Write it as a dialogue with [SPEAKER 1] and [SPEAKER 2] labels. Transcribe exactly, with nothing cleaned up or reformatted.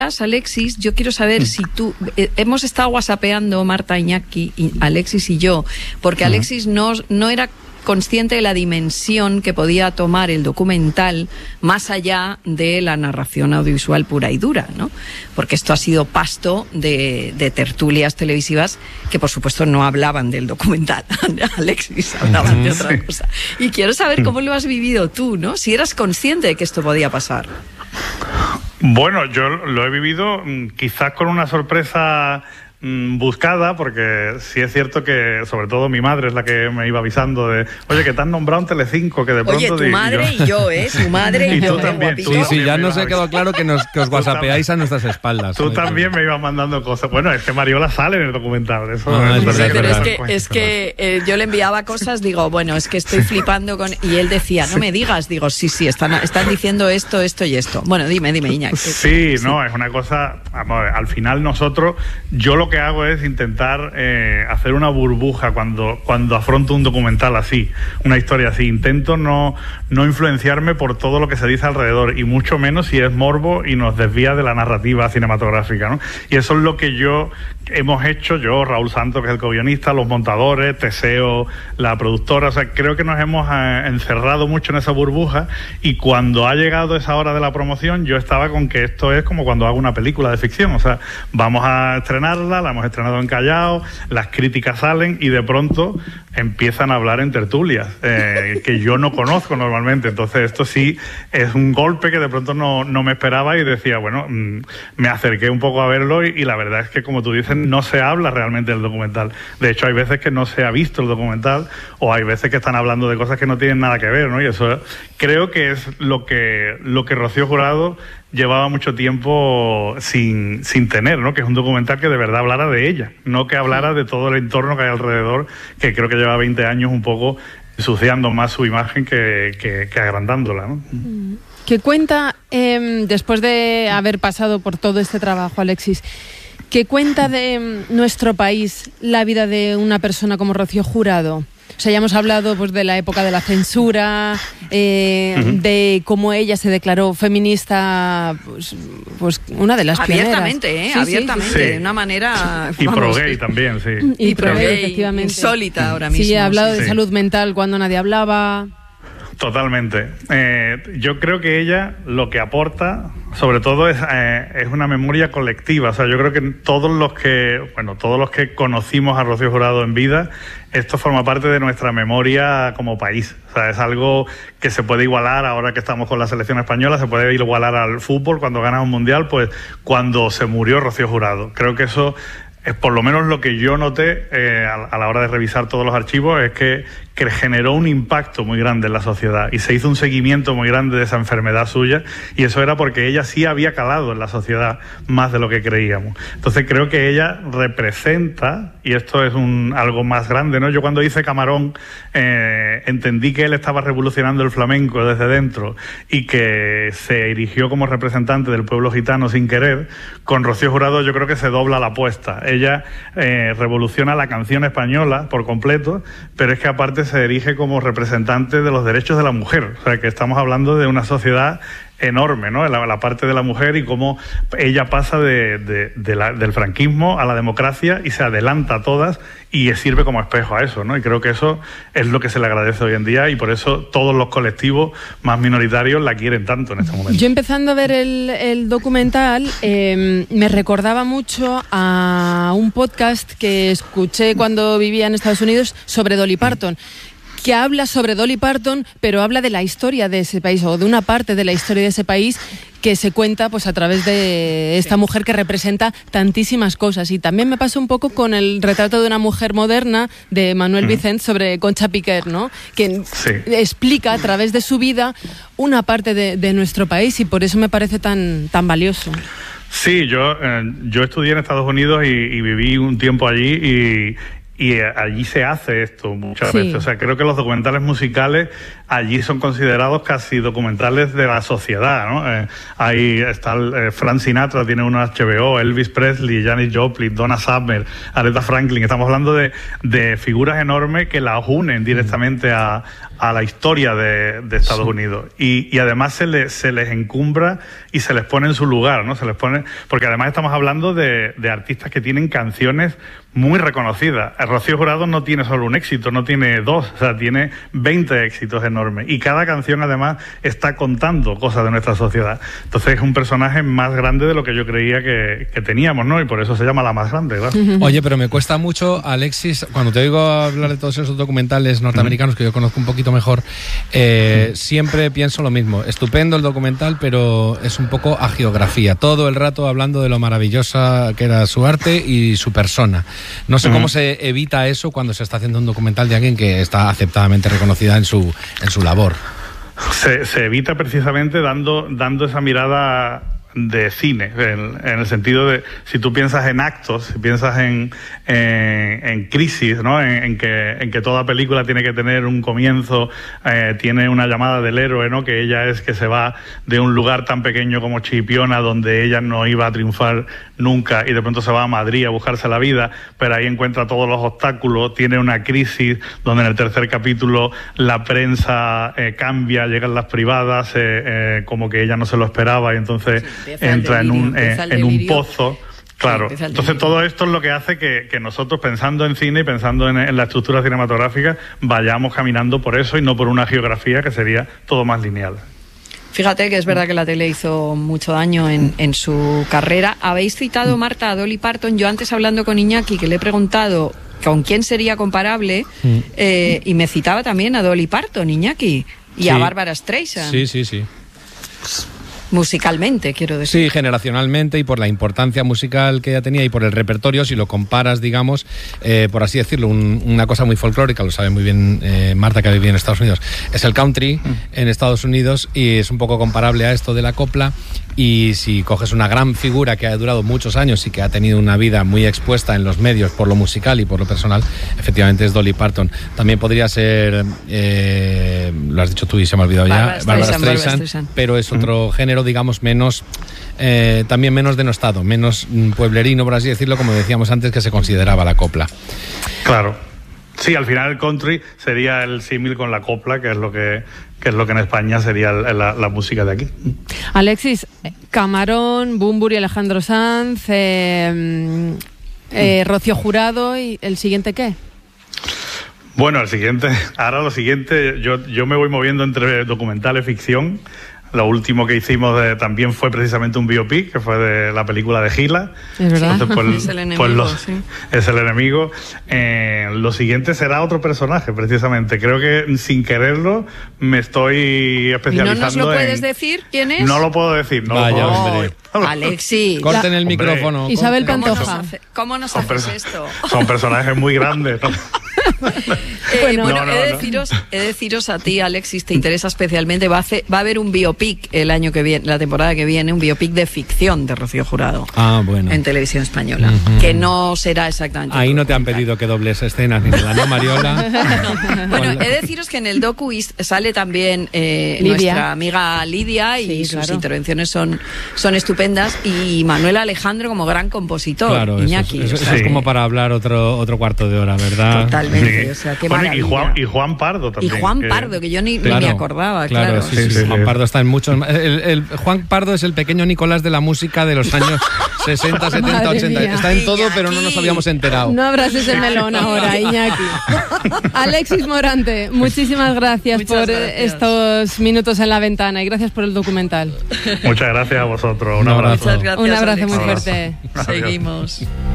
[SPEAKER 1] Alexis, yo quiero saber si tú... Eh, hemos estado whatsappeando, Marta, Iñaki, y Alexis y yo, porque Alexis no, no era consciente de la dimensión que podía tomar el documental más allá de la narración audiovisual pura y dura, ¿no? Porque esto ha sido pasto de, de tertulias televisivas que, por supuesto, no hablaban del documental. Alexis, hablaban de otra cosa. Y quiero saber cómo lo has vivido tú, ¿no? Si eras consciente de que esto podía pasar.
[SPEAKER 2] Bueno, yo lo he vivido quizás con una sorpresa buscada, porque sí es cierto que sobre todo mi madre es la que me iba avisando de, oye, que te han nombrado en Telecinco, que de pronto...
[SPEAKER 1] Oye, tu madre y yo, y yo ¿eh? Tu madre y, y yo,
[SPEAKER 2] tú también,
[SPEAKER 3] tú sí, sí, ya nos ha quedado claro que, nos, que os whatsappeáis a nuestras espaldas.
[SPEAKER 2] Tú también me ibas mandando cosas. Bueno, es que Mariola sale en el documental. Eso,
[SPEAKER 3] ah,
[SPEAKER 2] eso
[SPEAKER 1] sí,
[SPEAKER 2] que
[SPEAKER 1] pero es que,
[SPEAKER 2] cuenta,
[SPEAKER 1] es que eh, yo le enviaba cosas, digo, bueno, es que estoy flipando con... Y él decía, no me digas. Digo, sí, sí, están, están diciendo esto, esto y esto. Bueno, dime, dime, Iñaki.
[SPEAKER 2] Sí, sí, no, es una cosa... Vamos, al final nosotros, yo lo que hago es intentar Eh, hacer una burbuja cuando, cuando afronto un documental así, una historia así. Intento no, no influenciarme por todo lo que se dice alrededor, y mucho menos si es morbo y nos desvía de la narrativa cinematográfica, ¿no? Y eso es lo que yo hemos hecho, yo, Raúl Santos, que es el co-guionista, los montadores, Teseo, la productora. O sea, creo que nos hemos eh, encerrado mucho en esa burbuja, y cuando ha llegado esa hora de la promoción, yo estaba con que esto es como cuando hago una película de ficción. O sea, vamos a estrenarla, la hemos estrenado en Callao, las críticas salen y de pronto empiezan a hablar en tertulias eh, que yo no conozco normalmente. Entonces esto sí es un golpe que de pronto no, no me esperaba, y decía, bueno, mmm, me acerqué un poco a verlo, y, y la verdad es que, como tú dices, no se habla realmente del documental. De hecho, hay veces que no se ha visto el documental, o hay veces que están hablando de cosas que no tienen nada que ver, ¿no? Y eso creo que es lo que, lo que Rocío Jurado llevaba mucho tiempo sin, sin tener, ¿no? Que es un documental que de verdad hablara de ella, no que hablara de todo el entorno que hay alrededor, que creo que lleva veinte años un poco ensuciando más su imagen que, que, que agrandándola, ¿no?
[SPEAKER 4] ¿Qué cuenta, eh, después de haber pasado por todo este trabajo, Alexis, qué cuenta de nuestro país la vida de una persona como Rocío Jurado? O sea, ya hemos hablado pues de la época de la censura, eh, uh-huh. de cómo ella se declaró feminista, pues, pues una de las
[SPEAKER 1] abiertamente,
[SPEAKER 4] pioneras.
[SPEAKER 1] ¿eh?
[SPEAKER 4] Sí,
[SPEAKER 1] abiertamente,
[SPEAKER 4] sí, sí.
[SPEAKER 1] de una manera...
[SPEAKER 2] Y pro-gay también, sí.
[SPEAKER 4] Y,
[SPEAKER 1] y pro-gay,
[SPEAKER 4] pro efectivamente.
[SPEAKER 1] Insólita ahora mismo.
[SPEAKER 4] Sí, ha hablado
[SPEAKER 1] sí.
[SPEAKER 4] de salud mental cuando nadie hablaba...
[SPEAKER 2] Totalmente. Eh, yo creo que ella lo que aporta, sobre todo, es, eh, es una memoria colectiva. O sea, yo creo que todos los que, bueno, todos los que conocimos a Rocío Jurado en vida, esto forma parte de nuestra memoria como país. O sea, es algo que se puede igualar ahora que estamos con la selección española, se puede igualar al fútbol cuando ganas un mundial, pues cuando se murió Rocío Jurado. Creo que eso es por lo menos lo que yo noté eh, a, a la hora de revisar todos los archivos, es que, que generó un impacto muy grande en la sociedad, y se hizo un seguimiento muy grande de esa enfermedad suya, y eso era porque ella sí había calado en la sociedad más de lo que creíamos. Entonces creo que ella representa, y esto es un algo más grande, ¿no? Yo cuando hice Camarón eh, entendí que él estaba revolucionando el flamenco desde dentro, y que se erigió como representante del pueblo gitano sin querer. Con Rocío Jurado yo creo que se dobla la apuesta. Ella eh, revoluciona la canción española por completo, pero es que aparte se erige como representante de los derechos de la mujer. O sea, que estamos hablando de una sociedad enorme, ¿no? La, la parte de la mujer, y cómo ella pasa de, de, de la, del franquismo a la democracia, y se adelanta a todas, y sirve como espejo a eso, ¿no? Y creo que eso es lo que se le agradece hoy en día, y por eso todos los colectivos más minoritarios la quieren tanto en este momento.
[SPEAKER 4] Yo, empezando a ver el, el documental, eh, me recordaba mucho a un podcast que escuché cuando vivía en Estados Unidos sobre Dolly Parton, que habla sobre Dolly Parton, pero habla de la historia de ese país, o de una parte de la historia de ese país, que se cuenta pues a través de esta mujer que representa tantísimas cosas. Y también me pasó un poco con el retrato de una mujer moderna de Manuel mm. Vicent sobre Concha Piquer, ¿no? Que sí. explica a través de su vida una parte de, de nuestro país, y por eso me parece tan, tan valioso.
[SPEAKER 2] Sí, yo, eh, yo estudié en Estados Unidos y, y viví un tiempo allí, y y allí se hace esto muchas
[SPEAKER 4] Sí.
[SPEAKER 2] veces. O sea, creo que los documentales musicales allí son considerados casi documentales de la sociedad, ¿no? Eh, ahí está el, eh, Frank Sinatra, tiene uno H B O, Elvis Presley, Janis Joplin, Donna Summer, Aretha Franklin. Estamos hablando de, de figuras enormes que las unen directamente a, a la historia de, de Estados sí. Unidos. Y, y además se les, se les encumbra y se les pone en su lugar, ¿no? Se les pone, porque además estamos hablando de, de artistas que tienen canciones muy reconocidas. El Rocío Jurado no tiene solo un éxito, no tiene dos, o sea, tiene veinte éxitos enormes. Y cada canción, además, está contando cosas de nuestra sociedad. Entonces, es un personaje más grande de lo que yo creía que, que teníamos, ¿no? Y por eso se llama La Más Grande, claro.
[SPEAKER 3] Oye, pero me cuesta mucho, Alexis, cuando te oigo hablar de todos esos documentales norteamericanos que yo conozco un poquito mejor, eh, siempre pienso lo mismo. Estupendo el documental, pero es un poco agiografía. Todo el rato hablando de lo maravillosa que era su arte y su persona. No sé uh-huh. cómo se evita eso cuando se está haciendo un documental de alguien que está aceptadamente reconocida en su, en su labor.
[SPEAKER 2] Se, se evita precisamente dando, dando esa mirada de cine, en, en el sentido de, si tú piensas en actos, si piensas en, en, en crisis, ¿no? En, en, que, en que toda película tiene que tener un comienzo, eh, tiene una llamada del héroe, ¿no? Que ella es que se va de un lugar tan pequeño como Chipiona, donde ella no iba a triunfar nunca, y de pronto se va a Madrid a buscarse la vida, pero ahí encuentra todos los obstáculos, tiene una crisis donde en el tercer capítulo la prensa eh, cambia, llegan las privadas, eh, eh, como que ella no se lo esperaba, y entonces sí, entra delirio, en un eh, en un pozo. Claro, sí, entonces todo esto es lo que hace que, que nosotros, pensando en cine y pensando en, en la estructura cinematográfica, vayamos caminando por eso y no por una geografía que sería todo más lineal.
[SPEAKER 1] Fíjate que es verdad que la tele hizo mucho daño en, en su carrera. Habéis citado, Marta, a Dolly Parton. Yo antes, hablando con Iñaki, que le he preguntado con quién sería comparable, eh, y me citaba también a Dolly Parton, Iñaki, y sí. a Bárbara Streisand.
[SPEAKER 3] Sí, sí, sí.
[SPEAKER 1] Musicalmente, quiero decir.
[SPEAKER 3] Sí, generacionalmente, y por la importancia musical que ella tenía y por el repertorio, si lo comparas, digamos, eh, por así decirlo, un, una cosa muy folclórica, lo sabe muy bien eh, Marta, que ha vivido en Estados Unidos, es el country mm. en Estados Unidos, y es un poco comparable a esto de la copla. Y si coges una gran figura que ha durado muchos años y que ha tenido una vida muy expuesta en los medios por lo musical y por lo personal, efectivamente es Dolly Parton. También podría ser, eh, lo has dicho tú y se me ha olvidado
[SPEAKER 1] Barbara
[SPEAKER 3] ya, Barbara
[SPEAKER 1] Streisand,
[SPEAKER 3] Streisand,
[SPEAKER 1] Streisand,
[SPEAKER 3] pero es otro mm. género, digamos, menos, eh, también menos denostado, menos pueblerino, por así decirlo, como decíamos antes, que se consideraba la copla.
[SPEAKER 2] Claro. Sí, al final el country sería el símil con la copla, que es lo que, que es lo que en España sería la, la música de aquí.
[SPEAKER 4] Alexis, Camarón, Bunbury, Alejandro Sanz, eh, eh, Rocío Jurado, ¿y el siguiente qué?
[SPEAKER 2] Bueno, el siguiente, ahora lo siguiente, yo, yo me voy moviendo entre documentales, ficción. Lo último que hicimos de, también fue precisamente un biopic, que fue de la película de Gila.
[SPEAKER 4] Es verdad.
[SPEAKER 2] Entonces, pues,
[SPEAKER 1] es el enemigo,
[SPEAKER 2] pues los,
[SPEAKER 1] sí.
[SPEAKER 2] Es el enemigo. Eh, lo siguiente será otro personaje, precisamente. Creo que sin quererlo me estoy especializando.
[SPEAKER 1] ¿Y no nos lo puedes
[SPEAKER 2] en...
[SPEAKER 1] decir quién es?
[SPEAKER 2] No lo puedo decir. No
[SPEAKER 3] Vaya,
[SPEAKER 2] lo puedo
[SPEAKER 3] hombre.
[SPEAKER 2] decir.
[SPEAKER 1] Alexis.
[SPEAKER 3] Corten el
[SPEAKER 2] Hombre.
[SPEAKER 3] micrófono.
[SPEAKER 4] Isabel
[SPEAKER 3] corten.
[SPEAKER 1] ¿Cómo nos,
[SPEAKER 4] Pantoja.
[SPEAKER 1] hace, ¿Cómo nos
[SPEAKER 2] Son
[SPEAKER 1] haces
[SPEAKER 2] perso-
[SPEAKER 1] esto?
[SPEAKER 2] Son personajes muy grandes, ¿no?
[SPEAKER 1] Eh,
[SPEAKER 4] Bueno,
[SPEAKER 1] bueno,
[SPEAKER 2] no, no,
[SPEAKER 1] he, de
[SPEAKER 2] no.
[SPEAKER 1] deciros, he de deciros a ti, Alexis, te interesa especialmente, va a, hacer, va a haber un biopic el año que viene, la temporada que viene, un biopic de ficción de Rocío Jurado.
[SPEAKER 3] Ah, bueno.
[SPEAKER 1] En televisión española,
[SPEAKER 3] Uh-huh.
[SPEAKER 1] que no será exactamente.
[SPEAKER 3] Ahí no te han pedido que dobles escenas ni nada, ¿no, Mariola?
[SPEAKER 1] No. Bueno, he de deciros que en el docu sale también eh,
[SPEAKER 4] Lidia.
[SPEAKER 1] nuestra amiga Lidia, y
[SPEAKER 4] Sí,
[SPEAKER 1] sus
[SPEAKER 4] claro.
[SPEAKER 1] intervenciones son, son estupendas, y Manuel Alejandro como gran compositor,
[SPEAKER 3] Claro, eso,
[SPEAKER 1] Iñaki.
[SPEAKER 3] es, eso
[SPEAKER 1] o sea,
[SPEAKER 3] es
[SPEAKER 2] Sí.
[SPEAKER 3] como para hablar otro otro cuarto de hora, ¿verdad?
[SPEAKER 1] Totalmente,
[SPEAKER 2] Sí.
[SPEAKER 1] o sea, qué
[SPEAKER 2] Bueno, y
[SPEAKER 1] maravilla.
[SPEAKER 2] Juan, y Juan Pardo
[SPEAKER 1] Y
[SPEAKER 2] también.
[SPEAKER 1] Juan
[SPEAKER 2] que-
[SPEAKER 1] Pardo, que yo ni, ni
[SPEAKER 3] Claro,
[SPEAKER 1] me acordaba, claro.
[SPEAKER 3] sí, sí,
[SPEAKER 2] Sí, sí,
[SPEAKER 3] Juan
[SPEAKER 2] sí.
[SPEAKER 3] Pardo está en muchos. El, el- Juan Pardo es el pequeño Nicolás de la música de los años sesenta, setenta,
[SPEAKER 4] Madre
[SPEAKER 3] ochenta.
[SPEAKER 4] mía.
[SPEAKER 3] Está en todo, pero no nos habíamos enterado.
[SPEAKER 4] No abras ese melón ahora, Iñaki. Alexis Morante, muchísimas gracias
[SPEAKER 1] Muchas
[SPEAKER 4] por
[SPEAKER 1] gracias.
[SPEAKER 4] estos minutos en la ventana y gracias por el documental.
[SPEAKER 2] Muchas gracias a vosotros. Un
[SPEAKER 3] Un
[SPEAKER 2] abrazo.
[SPEAKER 3] abrazo.
[SPEAKER 1] Muchas gracias,
[SPEAKER 4] Un abrazo muy
[SPEAKER 1] Alexis.
[SPEAKER 4] fuerte.
[SPEAKER 2] Adiós.
[SPEAKER 1] Seguimos.